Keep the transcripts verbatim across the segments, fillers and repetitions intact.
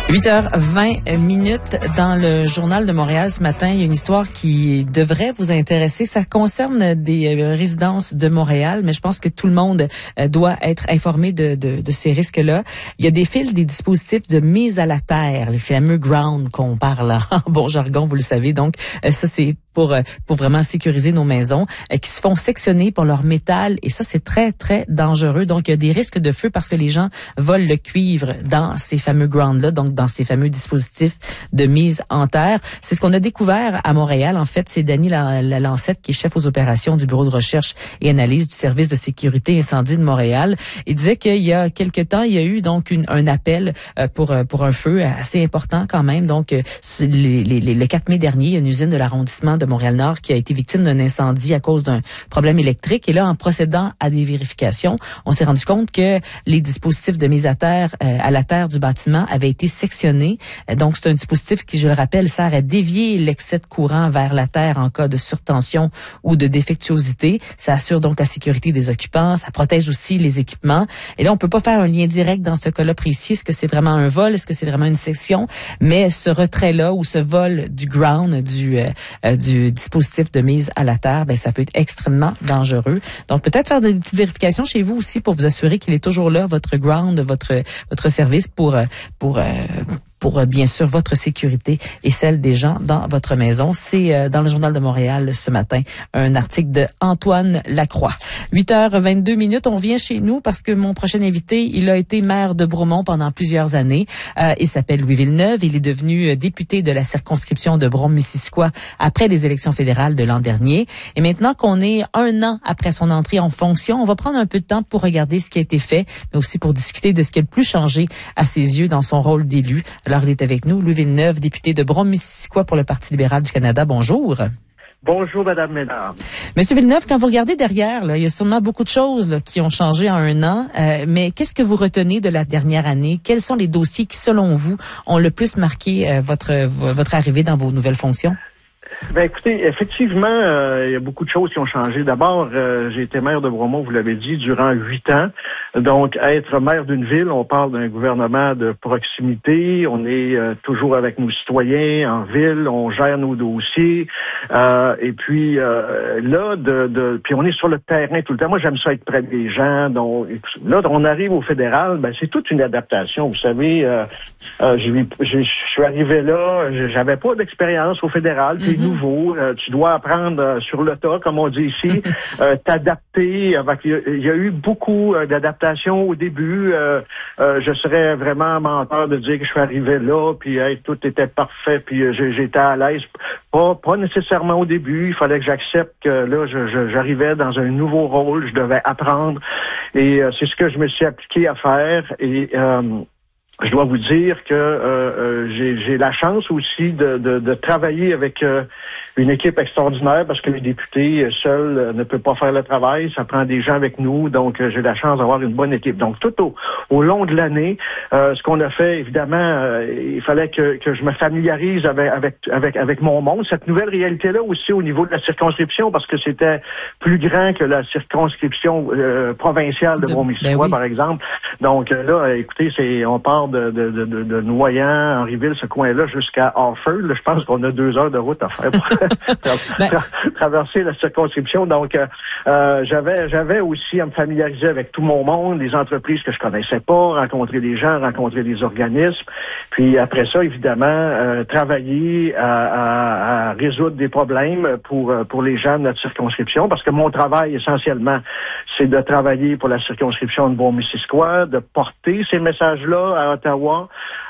huit heures vingt minutes dans le Journal de Montréal ce matin. Il y a une histoire qui devrait vous intéresser. Ça concerne des résidences de Montréal, mais je pense que tout le monde doit être informé de, de, de ces risques-là. Il y a des fils, des dispositifs de mise à la terre, les fameux ground qu'on parle en bon jargon, vous le savez. Donc, ça, c'est pour pour vraiment sécuriser nos maisons, qui se font sectionner pour leur métal. Et ça, c'est très, très dangereux. Donc, il y a des risques de feu parce que les gens volent le cuivre dans ces fameux grounds-là, donc dans ces fameux dispositifs de mise en terre. C'est ce qu'on a découvert à Montréal. En fait, c'est Danny Lalancette, qui est chef aux opérations du Bureau de recherche et analyse du Service de sécurité incendie de Montréal. Il disait qu'il y a quelque temps, il y a eu donc une, un appel pour pour un feu assez important quand même. Donc, les, les, les, le quatre mai dernier, il y a une usine de l'arrondissement de Montréal-Nord qui a été victime d'un incendie à cause d'un problème électrique. Et là, en procédant à des vérifications, on s'est rendu compte que les dispositifs de mise à terre, euh, à la terre du bâtiment avaient été sectionnés. Donc, c'est un dispositif qui, je le rappelle, sert à dévier l'excès de courant vers la terre en cas de surtension ou de défectuosité. Ça assure donc la sécurité des occupants. Ça protège aussi les équipements. Et là, on peut pas faire un lien direct dans ce cas-là précis. Est-ce que c'est vraiment un vol? Est-ce que c'est vraiment une section? Mais ce retrait-là ou ce vol du ground, du, euh, du du dispositif de mise à la terre, ben ça peut être extrêmement dangereux. Donc peut-être faire des petites vérifications chez vous aussi pour vous assurer qu'il est toujours là, votre ground, votre votre service pour pour euh, pour bien sûr votre sécurité et celle des gens dans votre maison. C'est euh, dans le Journal de Montréal ce matin, un article de Antoine Lacroix. huit heures vingt-deux minutes, on vient chez nous parce que mon prochain invité, il a été maire de Bromont pendant plusieurs années. Euh, il s'appelle Louis Villeneuve, il est devenu député de la circonscription de Brome-Missisquoi après les élections fédérales de l'an dernier. Et maintenant qu'on est un an après son entrée en fonction, on va prendre un peu de temps pour regarder ce qui a été fait, mais aussi pour discuter de ce qui a le plus changé à ses yeux dans son rôle d'élu. Alors, il est avec nous, Louis Villeneuve, député de Brome-Missisquoi pour le Parti libéral du Canada. Bonjour. Bonjour, Madame Ménard. Monsieur Villeneuve, quand vous regardez derrière, là, il y a sûrement beaucoup de choses là, qui ont changé en un an, euh, mais qu'est-ce que vous retenez de la dernière année? Quels sont les dossiers qui, selon vous, ont le plus marqué euh, votre, votre arrivée dans vos nouvelles fonctions? Ben écoutez, effectivement, euh, il y a beaucoup de choses qui ont changé. D'abord, euh, j'ai été maire de Bromont, vous l'avez dit, durant huit ans. Donc, être maire d'une ville, on parle d'un gouvernement de proximité. On est euh, toujours avec nos citoyens en ville, on gère nos dossiers. Euh, et puis euh, là, de, de, puis on est sur le terrain tout le temps. Moi, j'aime ça être près des gens. Donc, là, on arrive au fédéral, ben c'est toute une adaptation. Vous savez, euh, euh, je, je, je suis arrivé là, j'avais pas d'expérience au fédéral. Puis mm-hmm. nouveau, euh, tu dois apprendre euh, sur le tas, comme on dit ici, euh, t'adapter. Avec, il, y a, il y a eu beaucoup euh, d'adaptations au début. Euh, euh, je serais vraiment menteur de dire que je suis arrivé là, puis hey, tout était parfait, puis euh, j'étais à l'aise. Pas, pas nécessairement au début. Il fallait que j'accepte que là, je, je, j'arrivais dans un nouveau rôle, je devais apprendre. Et euh, c'est ce que je me suis appliqué à faire. Et euh, je dois vous dire que euh, euh, j'ai, j'ai la chance aussi de, de, de travailler avec euh, une équipe extraordinaire parce que les députés seuls euh, ne peuvent pas faire le travail. Ça prend des gens avec nous, donc euh, j'ai la chance d'avoir une bonne équipe. Donc tout au, au long de l'année, euh, ce qu'on a fait, évidemment, euh, il fallait que, que je me familiarise avec, avec avec avec mon monde. Cette nouvelle réalité-là aussi au niveau de la circonscription, parce que c'était plus grand que la circonscription euh, provinciale de Brome-Missisquoi, ben oui. par exemple. Donc euh, là, écoutez, c'est on part de, de, de, de, de Noyant, Henryville, ce coin-là, jusqu'à Harford. Là, je pense qu'on a deux heures de route à faire pour tra- ben... tra- traverser la circonscription. Donc, euh, j'avais j'avais aussi à me familiariser avec tout mon monde, les entreprises que je connaissais pas, rencontrer des gens, rencontrer des organismes. Puis après ça, évidemment, euh, travailler à, à, à résoudre des problèmes pour pour les gens de notre circonscription, parce que mon travail, essentiellement, c'est de travailler pour la circonscription de Brome-Missisquoi, de porter ces messages-là à Ottawa.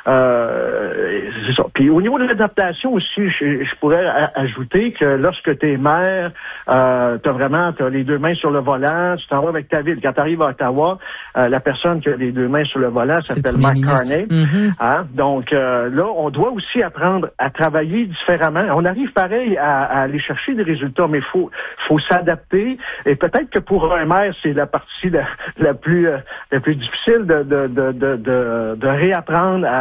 Euh, c'est ça. Puis au niveau de l'adaptation aussi, je, je pourrais a- ajouter que lorsque tu es maire, euh, tu as vraiment t'as les deux mains sur le volant, tu t'en vas avec ta ville. Quand tu arrives à Ottawa, euh, la personne qui a les deux mains sur le volant s'appelle Mark Carney. Mm-hmm. Hein? Donc euh, là, on doit aussi apprendre à travailler différemment. On arrive pareil à, à aller chercher des résultats, mais il faut, faut s'adapter. Et peut-être que pour un maire, c'est la partie la, la plus euh, la plus difficile de, de, de, de, de, de réapprendre à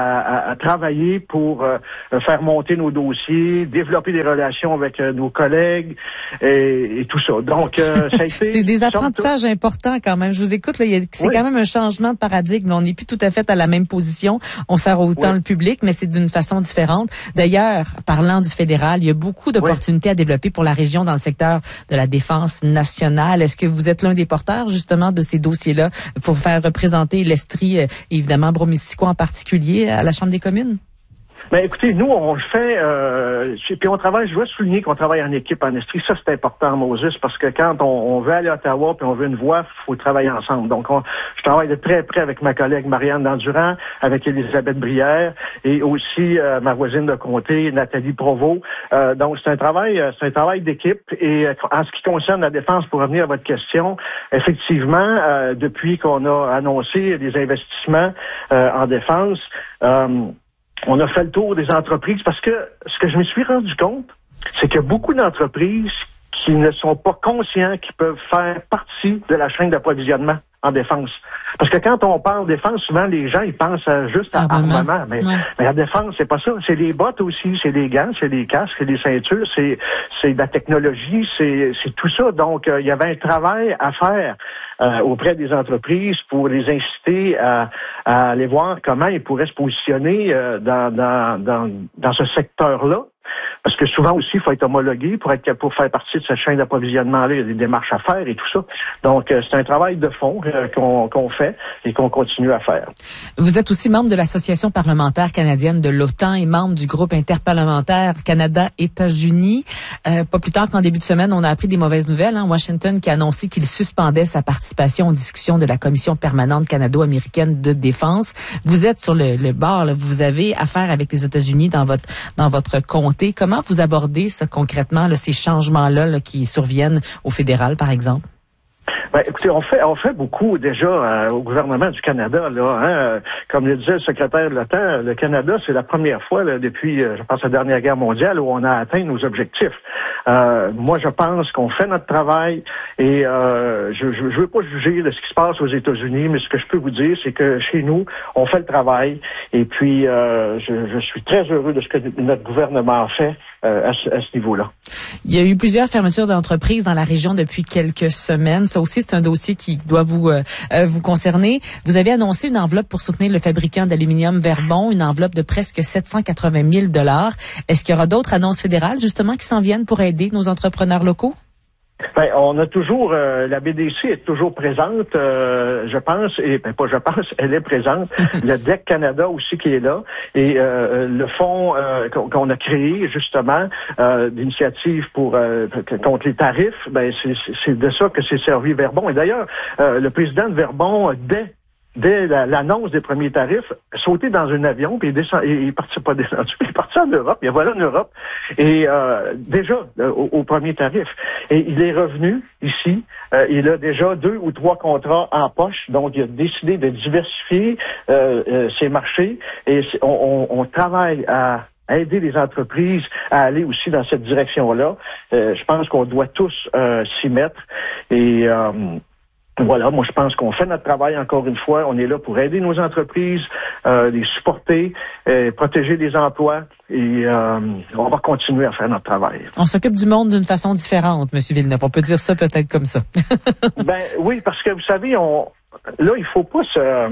à, à travailler pour euh, faire monter nos dossiers, développer des relations avec euh, nos collègues et, et tout ça. Donc, euh, ça a été... C'est des apprentissages importants quand même. Je vous écoute, là, il y a, c'est oui. quand même un changement de paradigme. On n'est plus tout à fait à la même position. On sert autant oui. le public, mais c'est d'une façon différente. D'ailleurs, parlant du fédéral, il y a beaucoup d'opportunités oui. à développer pour la région dans le secteur de la défense nationale. Est-ce que vous êtes l'un des porteurs, justement, de ces dossiers-là pour faire représenter l'Estrie, évidemment, Bromissisquoi en particulier, à la Chambre des communes? Ben écoutez, nous on le fait, euh, puis on travaille. Je dois souligner qu'on travaille en équipe en Estrie. Ça c'est important, Moses, parce que quand on, on veut aller à Ottawa puis on veut une voix, faut travailler ensemble. Donc on, je travaille de très près avec ma collègue Marianne Dandurand, avec Élisabeth Brière et aussi euh, ma voisine de comté Nathalie Provost. Euh, donc c'est un travail, c'est un travail d'équipe. Et euh, en ce qui concerne la défense, pour revenir à votre question, effectivement, euh, depuis qu'on a annoncé des investissements euh, en défense. Euh, On a fait le tour des entreprises parce que ce que je me suis rendu compte, c'est qu'il y a beaucoup d'entreprises qui ne sont pas conscients qu'ils peuvent faire partie de la chaîne d'approvisionnement en défense. Parce que quand on parle défense, souvent les gens ils pensent juste à armement, armement mais, ouais. mais la défense, c'est pas ça. C'est les bottes aussi, c'est les gants, c'est les casques, c'est les ceintures, c'est c'est de la technologie, c'est c'est tout ça. Donc euh, il y avait un travail à faire euh, auprès des entreprises pour les inciter à, à aller voir comment ils pourraient se positionner euh, dans dans dans dans ce secteur-là. Parce que souvent aussi, il faut être homologué pour être pour faire partie de cette chaîne d'approvisionnement-là. Il y a des démarches à faire et tout ça. Donc, euh, c'est un travail de fond euh, qu'on, qu'on fait et qu'on continue à faire. Vous êtes aussi membre de l'Association parlementaire canadienne de l'OTAN et membre du groupe interparlementaire Canada-États-Unis. Euh, pas plus tard qu'en début de semaine, on a appris des mauvaises nouvelles. Hein? Washington qui a annoncé qu'il suspendait sa participation aux discussions de la Commission permanente canado-américaine de défense. Vous êtes sur le, le bord, là. Vous avez affaire avec les États-Unis dans votre dans votre comté. Comment vous abordez ça concrètement, là, ces changements-là là, qui surviennent au fédéral, par exemple? Ben, écoutez, on fait on fait beaucoup déjà euh, au gouvernement du Canada. Là, hein, comme le disait le secrétaire de l'OTAN, le Canada, c'est la première fois là, depuis, euh, je pense, la dernière guerre mondiale où on a atteint nos objectifs. Euh, moi, je pense qu'on fait notre travail et euh, je je, je veux pas juger de ce qui se passe aux États-Unis, mais ce que je peux vous dire, c'est que chez nous, on fait le travail et puis euh, je, je suis très heureux de ce que notre gouvernement fait euh, à, ce, à ce niveau-là. Il y a eu plusieurs fermetures d'entreprises dans la région depuis quelques semaines. Ça aussi, c'est un dossier qui doit vous euh, vous concerner. Vous avez annoncé une enveloppe pour soutenir le fabricant d'aluminium Verbon, une enveloppe de presque sept cent quatre-vingt mille dollars. Est-ce qu'il y aura d'autres annonces fédérales, justement, qui s'en viennent pour aider nos entrepreneurs locaux? Ben, on a toujours, euh, la B D C est toujours présente, euh, je pense, et ben, pas je pense, elle est présente. Le D E C Canada aussi qui est là, et euh, le fonds euh, qu'on a créé justement euh, d'initiative pour euh, contre les tarifs, ben c'est, c'est de ça que s'est servi Verbon. Et d'ailleurs, euh, le président de Verbon, dès Dès la, l'annonce des premiers tarifs, sauté dans un avion, puis il descend, il est parti pas descendu, puis il est parti en Europe, il est voilà en Europe, et euh, déjà euh, au, au premier tarif. Et il est revenu ici, euh, il a déjà deux ou trois contrats en poche, donc il a décidé de diversifier euh, euh, ses marchés, et on, on, on travaille à aider les entreprises à aller aussi dans cette direction-là. Euh, je pense qu'on doit tous euh, s'y mettre, et euh, voilà, moi je pense qu'on fait notre travail encore une fois. On est là pour aider nos entreprises, euh, les supporter, euh, protéger les emplois et euh, on va continuer à faire notre travail. On s'occupe du monde d'une façon différente, M. Villeneuve. On peut dire ça peut-être comme ça. Ben oui, parce que vous savez, on là, il faut pas se...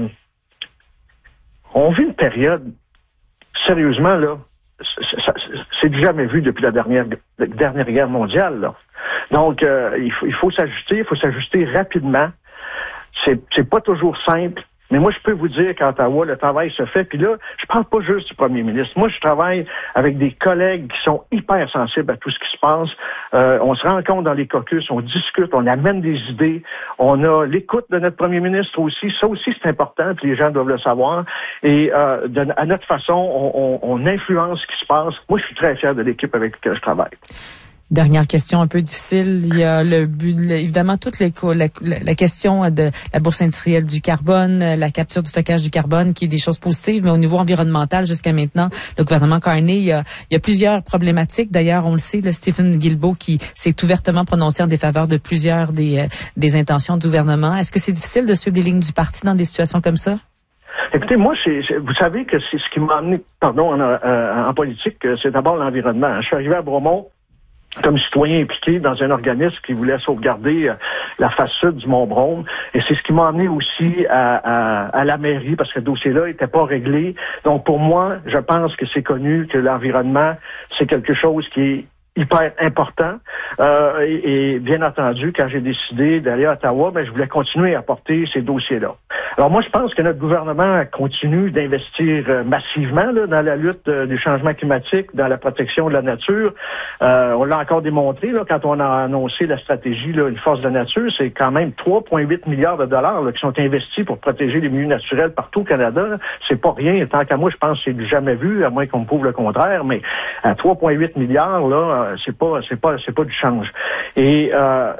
On vit une période, sérieusement, là, c'est du jamais vu depuis la dernière, la dernière guerre mondiale, là. Donc, euh, il faut, il faut s'ajuster, il faut s'ajuster rapidement. C'est, c'est pas toujours simple, mais moi, je peux vous dire qu'à Ottawa, le travail se fait. Puis là, je parle pas juste du premier ministre. Moi, je travaille avec des collègues qui sont hyper sensibles à tout ce qui se passe. Euh, on se rencontre dans les caucus, on discute, on amène des idées. On a l'écoute de notre premier ministre aussi. Ça aussi, c'est important, puis les gens doivent le savoir. Et euh, de, à notre façon, on, on, on influence ce qui se passe. Moi, je suis très fier de l'équipe avec laquelle je travaille. Dernière question un peu difficile. Il y a le but, évidemment, toute les, la, la question de la bourse industrielle du carbone, la capture du stockage du carbone, qui est des choses positives, mais au niveau environnemental, jusqu'à maintenant, le gouvernement Carney, il y a, il y a plusieurs problématiques. D'ailleurs, on le sait, le Stephen Guilbeault qui s'est ouvertement prononcé en défaveur de plusieurs des, des intentions du gouvernement. Est-ce que c'est difficile de suivre les lignes du parti dans des situations comme ça? Écoutez, moi, c'est, c'est, vous savez que c'est ce qui m'a amené, pardon, en, euh, en politique, c'est d'abord l'environnement. Je suis arrivé à Bromont comme citoyen impliqué dans un organisme qui voulait sauvegarder euh, la face sud du Mont-Brome. Et c'est ce qui m'a amené aussi à, à, à la mairie, parce que ce dossier-là n'était pas réglé. Donc, pour moi, je pense que c'est connu que l'environnement, c'est quelque chose qui est hyper important. Euh, et, et bien entendu, quand j'ai décidé d'aller à Ottawa, ben, je voulais continuer à porter ces dossiers-là. Alors moi, je pense que notre gouvernement continue d'investir euh, massivement là, dans la lutte euh, des changements climatiques, dans la protection de la nature. Euh, on l'a encore démontré là, quand on a annoncé la stratégie là, Une force de la nature, c'est quand même trois virgule huit milliards de dollars là, qui sont investis pour protéger les milieux naturels partout au Canada. Là. C'est pas rien. Tant qu'à moi, je pense que c'est du jamais vu, à moins qu'on me prouve le contraire. Mais à trois virgule huit milliards, là, c'est pas, c'est pas, c'est pas du change. Et euh,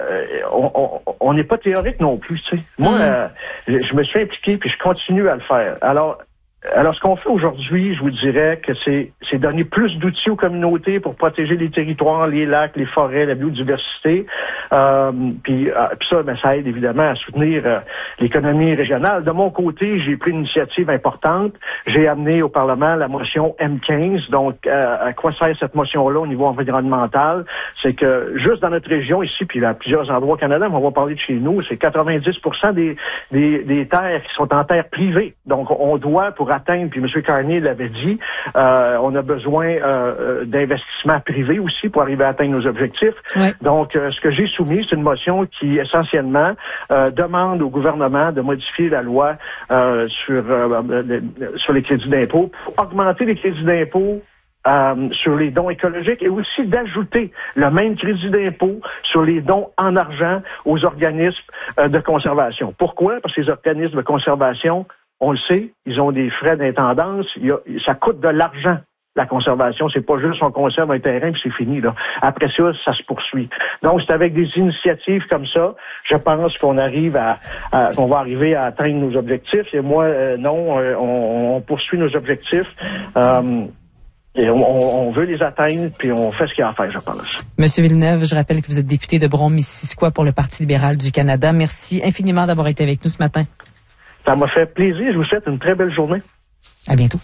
on n'est pas théorique non plus. Tu sais. Moi, mmh. euh, je me suis impliqué puis je continue à le faire. Alors, alors ce qu'on fait aujourd'hui, je vous dirais que c'est, c'est donner plus d'outils aux communautés pour protéger les territoires, les lacs, les forêts, la biodiversité. Euh, puis, euh, puis ça, ben, ça aide évidemment à soutenir euh, l'économie régionale. De mon côté, j'ai pris une initiative importante. J'ai amené au Parlement la motion M quinze. Donc, euh, à quoi sert cette motion-là au niveau environnemental? C'est que juste dans notre région ici, puis à plusieurs endroits au Canada, mais on va parler de chez nous, c'est quatre-vingt-dix pour cent des, des, des terres qui sont en terre privée. Donc, on doit, pour atteindre, puis M. Carney l'avait dit, euh, on a besoin euh, d'investissements privés aussi pour arriver à atteindre nos objectifs. Ouais. Donc, euh, ce que j'ai soumis, c'est une motion qui, essentiellement, euh, demande au gouvernement de modifier la loi euh, sur, euh, sur les crédits d'impôt pour augmenter les crédits d'impôt Euh, sur les dons écologiques et aussi d'ajouter le même crédit d'impôt sur les dons en argent aux organismes euh, de conservation. Pourquoi? Parce que les organismes de conservation, on le sait, ils ont des frais d'intendance, il y a, ça coûte de l'argent. La conservation, c'est pas juste on conserve un terrain puis c'est fini là. Après ça, ça se poursuit. Donc c'est avec des initiatives comme ça, je pense qu'on arrive à, à qu'on va arriver à atteindre nos objectifs. Et moi, euh, non, euh, on, on poursuit nos objectifs. Euh, Et on, on veut les atteindre, puis on fait ce qu'il y a à faire, je pense. Monsieur Villeneuve, je rappelle que vous êtes député de Brome-Missisquoi pour le Parti libéral du Canada. Merci infiniment d'avoir été avec nous ce matin. Ça m'a fait plaisir. Je vous souhaite une très belle journée. À bientôt.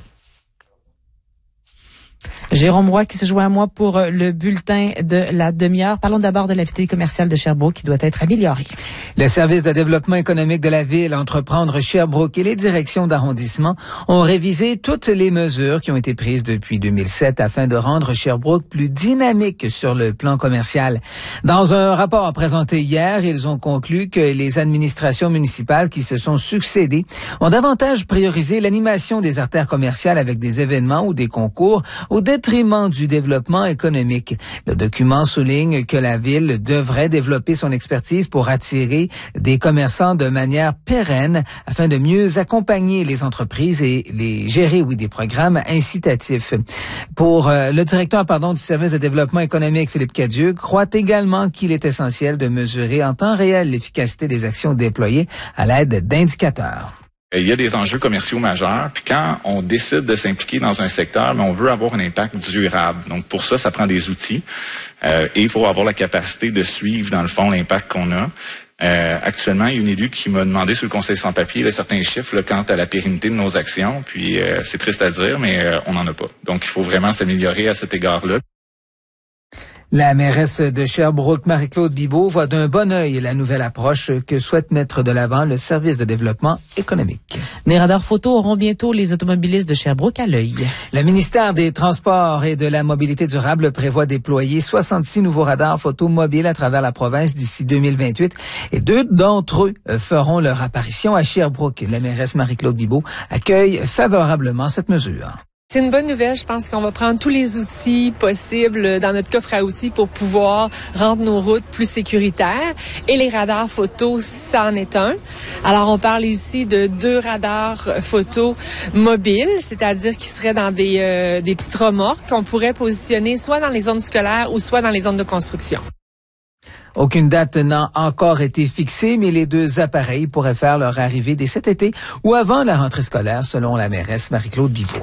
Jérôme Roy qui se joint à moi pour le bulletin de la demi-heure. Parlons d'abord de la vitalité commerciale de Sherbrooke qui doit être améliorée. Le service de développement économique de la ville, Entreprendre Sherbrooke et les directions d'arrondissement ont révisé toutes les mesures qui ont été prises depuis deux mille sept afin de rendre Sherbrooke plus dynamique sur le plan commercial. Dans un rapport présenté hier, ils ont conclu que les administrations municipales qui se sont succédées ont davantage priorisé l'animation des artères commerciales avec des événements ou des concours au détriment du développement économique. Le document souligne que la ville devrait développer son expertise pour attirer des commerçants de manière pérenne afin de mieux accompagner les entreprises et les gérer, oui, des programmes incitatifs. Pour euh, le directeur, pardon, du service de développement économique, Philippe Cadieux, croit également qu'il est essentiel de mesurer en temps réel l'efficacité des actions déployées à l'aide d'indicateurs. Il y a des enjeux commerciaux majeurs, puis quand on décide de s'impliquer dans un secteur, mais on veut avoir un impact durable. Donc pour ça, ça prend des outils euh, et il faut avoir la capacité de suivre, dans le fond, l'impact qu'on a. Euh, actuellement, il y a une élue qui m'a demandé sur le conseil sans papier là, certains chiffres là, quant à la pérennité de nos actions, puis euh, c'est triste à dire, mais euh, on n'en a pas. Donc il faut vraiment s'améliorer à cet égard-là. La mairesse de Sherbrooke, Marie-Claude Bibeau, voit d'un bon œil la nouvelle approche que souhaite mettre de l'avant le service de développement économique. Des radars photo auront bientôt les automobilistes de Sherbrooke à l'œil. Le ministère des Transports et de la Mobilité durable prévoit déployer soixante-six nouveaux radars photo mobiles à travers la province d'ici deux mille vingt-huit et deux d'entre eux feront leur apparition à Sherbrooke. La mairesse Marie-Claude Bibeau accueille favorablement cette mesure. C'est une bonne nouvelle. Je pense qu'on va prendre tous les outils possibles dans notre coffre à outils pour pouvoir rendre nos routes plus sécuritaires. Et les radars photo, ça en est un. Alors, on parle ici de deux radars photo mobiles, c'est-à-dire qui seraient dans des, euh, des petites remorques qu'on pourrait positionner soit dans les zones scolaires ou soit dans les zones de construction. Aucune date n'a encore été fixée, mais les deux appareils pourraient faire leur arrivée dès cet été ou avant la rentrée scolaire, selon la mairesse Marie-Claude Bibeau.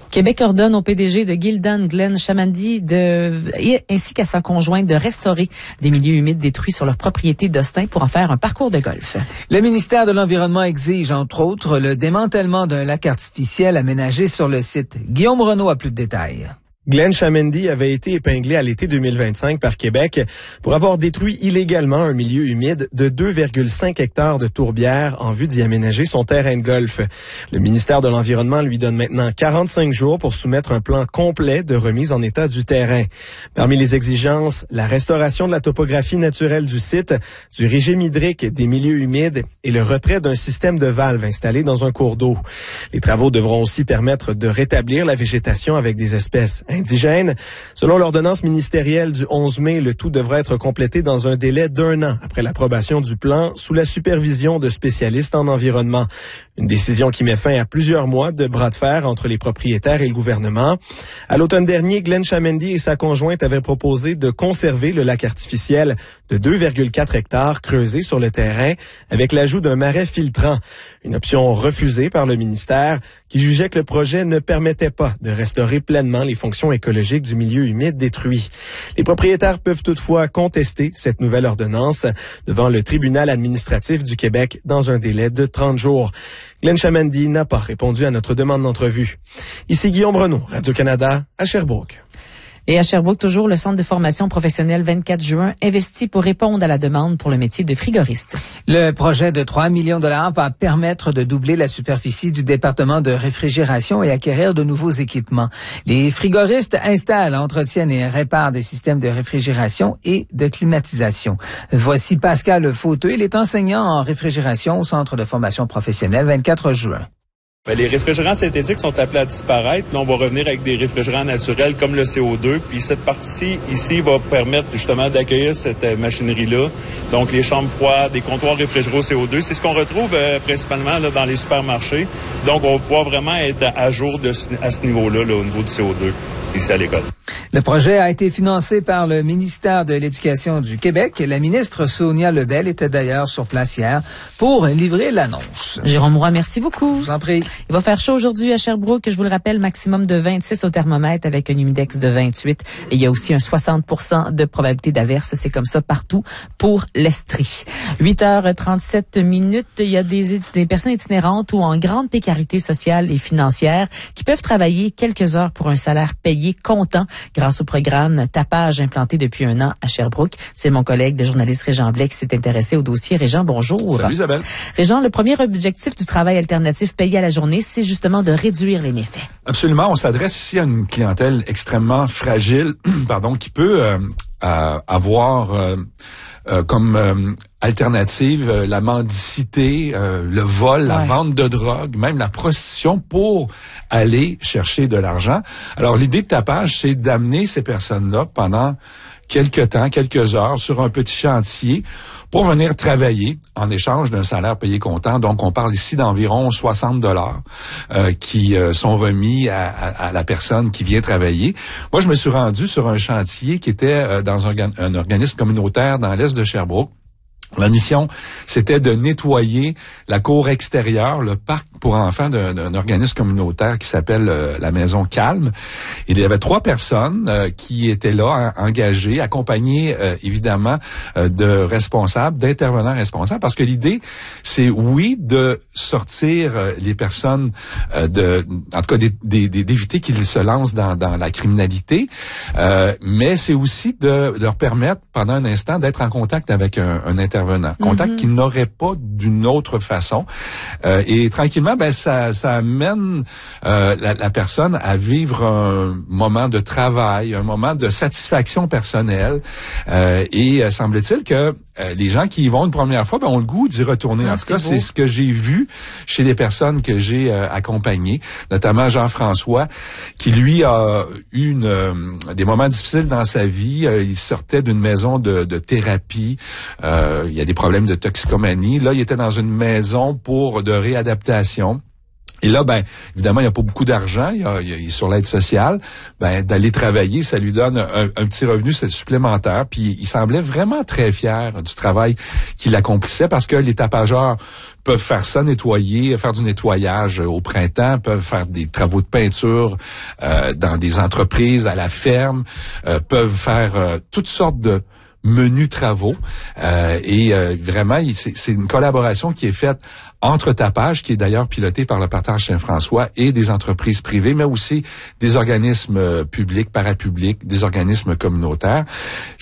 Québec ordonne au P D G de Gildan, Glenn Chamandy, de, ainsi qu'à sa conjointe de restaurer des milieux humides détruits sur leur propriété d'Austin pour en faire un parcours de golf. Le ministère de l'Environnement exige, entre autres, le démantèlement d'un lac artificiel aménagé sur le site. Guillaume Renaud a plus de détails. Glenn Chamandy avait été épinglé à l'été deux mille vingt-cinq par Québec pour avoir détruit illégalement un milieu humide de deux virgule cinq hectares de tourbières en vue d'y aménager son terrain de golf. Le ministère de l'Environnement lui donne maintenant quarante-cinq jours pour soumettre un plan complet de remise en état du terrain. Parmi les exigences, la restauration de la topographie naturelle du site, du régime hydrique des milieux humides et le retrait d'un système de valves installé dans un cours d'eau. Les travaux devront aussi permettre de rétablir la végétation avec des espèces indigènes. Selon l'ordonnance ministérielle du onze mai, le tout devrait être complété dans un délai d'un an après l'approbation du plan sous la supervision de spécialistes en environnement. Une décision qui met fin à plusieurs mois de bras de fer entre les propriétaires et le gouvernement. À l'automne dernier, Glenn Chamandy et sa conjointe avaient proposé de conserver le lac artificiel de deux virgule quatre hectares creusé sur le terrain avec l'ajout d'un marais filtrant. Une option refusée par le ministère qui jugeait que le projet ne permettait pas de restaurer pleinement les fonctions écologiques du milieu humide détruit. Les propriétaires peuvent toutefois contester cette nouvelle ordonnance devant le tribunal administratif du Québec dans un délai de trente jours. Glenn Chamandy n'a pas répondu à notre demande d'entrevue. Ici Guillaume Renaud, Radio-Canada, à Sherbrooke. Et à Sherbrooke, toujours, le Centre de formation professionnelle vingt-quatre juin investit pour répondre à la demande pour le métier de frigoriste. Le projet de trois millions de dollars va permettre de doubler la superficie du département de réfrigération et acquérir de nouveaux équipements. Les frigoristes installent, entretiennent et réparent des systèmes de réfrigération et de climatisation. Voici Pascal Fauteux, il est enseignant en réfrigération au Centre de formation professionnelle vingt-quatre juin. Bien, les réfrigérants synthétiques sont appelés à disparaître. Là, on va revenir avec des réfrigérants naturels comme le C O deux. Puis cette partie ici va permettre justement d'accueillir cette euh, machinerie-là. Donc les chambres froides, des comptoirs réfrigérés au C O deux. C'est ce qu'on retrouve euh, principalement là, dans les supermarchés. Donc on va pouvoir vraiment être à jour de ce, à ce niveau-là, là, au niveau du C O deux, ici à l'école. Le projet a été financé par le ministère de l'Éducation du Québec. La ministre Sonia Lebel était d'ailleurs sur place hier pour livrer l'annonce. Jérôme Roy, merci beaucoup. Je vous en prie. Il va faire chaud aujourd'hui à Sherbrooke. Je vous le rappelle, maximum de vingt-six au thermomètre avec un humidex de vingt-huit. Et il y a aussi un soixante pour cent de probabilité d'averse. C'est comme ça partout pour l'Estrie. huit heures trente-sept minutes. Il y a des, des personnes itinérantes ou en grande précarité sociale et financière qui peuvent travailler quelques heures pour un salaire payé comptant grâce au programme Tapage implanté depuis un an à Sherbrooke. C'est mon collègue, le journaliste Régent Blais, qui s'est intéressé au dossier. Régent, bonjour. Salut Isabelle. Régent, le premier objectif du travail alternatif payé à la journée, c'est justement de réduire les méfaits. Absolument. On s'adresse ici à une clientèle extrêmement fragile, pardon, qui peut euh, euh, avoir euh, euh, comme euh, alternative euh, la mendicité, euh, le vol, la ouais. vente de drogue, même la prostitution pour aller chercher de l'argent. Alors l'idée de Tapage, c'est d'amener ces personnes-là pendant quelques temps, quelques heures sur un petit chantier pour venir travailler en échange d'un salaire payé comptant. Donc, on parle ici d'environ soixante dollars euh, qui euh, sont remis à, à, à la personne qui vient travailler. Moi, je me suis rendu sur un chantier qui était euh, dans un, un organisme communautaire dans l'est de Sherbrooke. La mission, c'était de nettoyer la cour extérieure, le parc pour enfants d'un, d'un organisme communautaire qui s'appelle euh, la Maison Calme. Il y avait trois personnes euh, qui étaient là, en, engagées, accompagnées euh, évidemment euh, de responsables, d'intervenants responsables, parce que l'idée, c'est oui de sortir euh, les personnes, euh, de, en tout cas des, des, des, d'éviter qu'ils se lancent dans, dans la criminalité, euh, mais c'est aussi de leur permettre pendant un instant d'être en contact avec un, un intervenant, contact mm-hmm. qu'ils n'auraient pas d'une autre façon, euh, et tranquillement, ben ça, ça amène euh, la, la personne à vivre un moment de travail, un moment de satisfaction personnelle. Euh, et euh, semble-t-il que euh, les gens qui y vont une première fois, ben, ont le goût d'y retourner. Ah, en tout cas, beau. C'est ce que j'ai vu chez les personnes que j'ai euh, accompagnées, notamment Jean-François, qui lui a eu une, euh, des moments difficiles dans sa vie. Euh, il sortait d'une maison de, de thérapie. Euh, il y a des problèmes de toxicomanie. Là, il était dans une maison pour de réadaptation. Et là, ben, évidemment, il n'y a pas beaucoup d'argent, il, y a, il est sur l'aide sociale. Ben, d'aller travailler, ça lui donne un, un petit revenu supplémentaire. Puis il semblait vraiment très fier du travail qu'il accomplissait parce que les tapageurs peuvent faire ça, nettoyer, faire du nettoyage au printemps, peuvent faire des travaux de peinture euh, dans des entreprises, à la ferme, euh, peuvent faire euh, toutes sortes de menus travaux. Euh, et euh, vraiment, c'est, c'est une collaboration qui est faite entre Tapage, qui est d'ailleurs pilotée par le Partage Saint-François, et des entreprises privées, mais aussi des organismes publics, parapublics, des organismes communautaires.